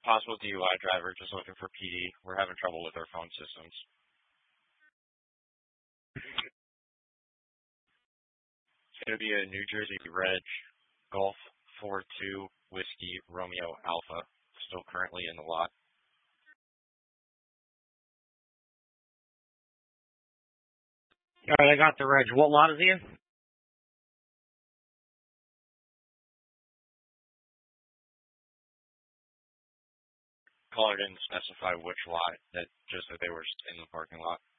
Possible DUI driver just looking for PD. We're having trouble with our phone systems. It's going to be a New Jersey Reg Golf 42 Whiskey Romeo Alpha, still currently in the lot. All right, I got the reg. What lot is he in? Caller didn't specify which lot, just that they were in the parking lot.